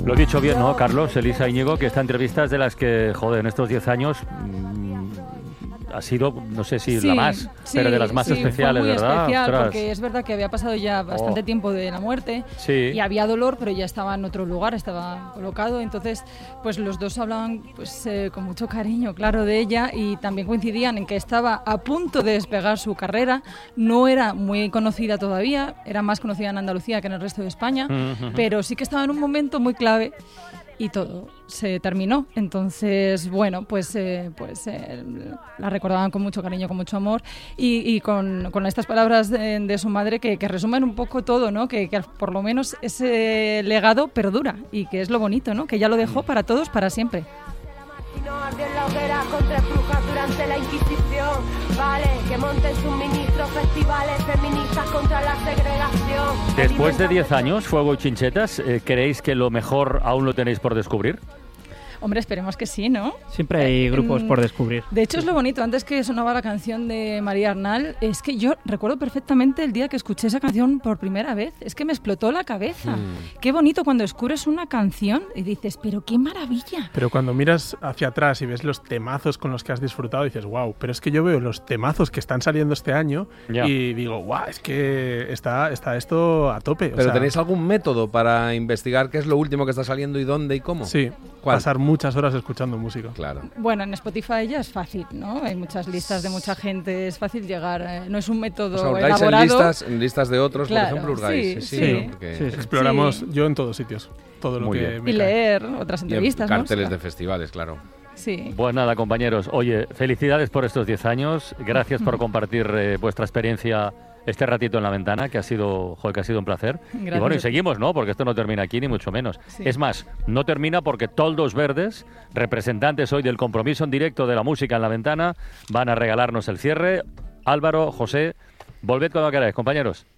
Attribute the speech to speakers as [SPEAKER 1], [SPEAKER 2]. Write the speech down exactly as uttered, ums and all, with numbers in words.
[SPEAKER 1] Lo he dicho bien, ¿no, Carlos? Elisa Íñigo, que esta entrevista es de las que, joder, en estos diez años mmm, ha sido, no sé si
[SPEAKER 2] sí,
[SPEAKER 1] la más,
[SPEAKER 2] sí,
[SPEAKER 1] pero de las más
[SPEAKER 2] sí,
[SPEAKER 1] especiales,
[SPEAKER 2] fue muy
[SPEAKER 1] ¿verdad?
[SPEAKER 2] especial,
[SPEAKER 1] Ostras.
[SPEAKER 2] porque es verdad que había pasado ya bastante
[SPEAKER 1] Oh.
[SPEAKER 2] tiempo de la muerte
[SPEAKER 1] Sí.
[SPEAKER 2] y había dolor, pero ya estaba en otro lugar, estaba colocado. Entonces, pues los dos hablaban pues, eh, con mucho cariño, claro, de ella, y también coincidían en que estaba a punto de despegar su carrera. No era muy conocida todavía, era más conocida en Andalucía que en el resto de España,
[SPEAKER 1] Uh-huh.
[SPEAKER 2] pero sí que estaba en un momento muy clave. Y todo se terminó. Entonces, bueno, pues, eh, pues eh, la recordaban con mucho cariño, con mucho amor, y, y con, con estas palabras de, de su madre que, que resumen un poco todo, ¿no? Que, que por lo menos ese legado perdura y que es lo bonito, ¿no? Que ella lo dejó para todos, para siempre.
[SPEAKER 3] No ardió en la hoguera contra brujas durante la Inquisición. Vale, que monten suministros, festivales feministas contra la segregación.
[SPEAKER 1] Después de diez años, Fuego y Chinchetas, eh, ¿creéis que lo mejor aún lo tenéis por descubrir?
[SPEAKER 2] Hombre, esperemos que sí, ¿no?
[SPEAKER 4] Siempre hay grupos
[SPEAKER 2] Mm,
[SPEAKER 4] por descubrir.
[SPEAKER 2] De hecho, es lo bonito. Antes que sonaba la canción de María Arnal, es que yo recuerdo perfectamente el día que escuché esa canción por primera vez. Es que me explotó la cabeza.
[SPEAKER 5] Mm.
[SPEAKER 2] Qué bonito cuando descubres una canción y dices, pero qué maravilla.
[SPEAKER 5] Pero cuando miras hacia atrás y ves los temazos con los que has disfrutado, dices, wow, pero es que yo veo los temazos que están saliendo este año
[SPEAKER 1] Ya.
[SPEAKER 5] y digo, wow, es que está, está esto a tope.
[SPEAKER 6] ¿Pero tenéis algún método para investigar qué es lo último que está saliendo y dónde y cómo?
[SPEAKER 5] Sí,
[SPEAKER 6] ¿Cuál?
[SPEAKER 5] pasar muchas horas escuchando música.
[SPEAKER 6] Claro.
[SPEAKER 2] Bueno, en Spotify ya es fácil, ¿no? Hay muchas listas de mucha gente, es fácil llegar. eh, No es un método
[SPEAKER 6] O sea, hurgáis en
[SPEAKER 2] elaborado.
[SPEAKER 6] listas, en listas de otros,
[SPEAKER 2] Claro,
[SPEAKER 6] por ejemplo, hurgáis.
[SPEAKER 2] sí,
[SPEAKER 6] Sí,
[SPEAKER 2] sí.
[SPEAKER 6] ¿no? Porque-
[SPEAKER 4] Sí, sí.
[SPEAKER 5] Exploramos
[SPEAKER 2] Sí.
[SPEAKER 5] yo en todos sitios, todo lo
[SPEAKER 1] Muy
[SPEAKER 5] que
[SPEAKER 1] bien.
[SPEAKER 5] me
[SPEAKER 2] Y
[SPEAKER 5] cae.
[SPEAKER 2] leer otras
[SPEAKER 6] Y en
[SPEAKER 2] entrevistas, ¿no?
[SPEAKER 6] carteles
[SPEAKER 2] O sea,
[SPEAKER 6] de festivales, claro.
[SPEAKER 2] Sí.
[SPEAKER 1] Pues nada, compañeros. Oye, felicidades por estos diez años. Gracias por compartir eh, vuestra experiencia este ratito en la ventana, que ha sido, joder, que ha sido un placer.
[SPEAKER 2] Gracias
[SPEAKER 1] Y bueno, y
[SPEAKER 2] a ti.
[SPEAKER 1] seguimos, ¿no? Porque esto no termina aquí, ni mucho menos.
[SPEAKER 2] Sí.
[SPEAKER 1] Es más, no termina porque Toldos Verdes, representantes hoy del compromiso en directo de la música en la ventana, van a regalarnos el cierre. Álvaro, José, volved cuando queráis, compañeros.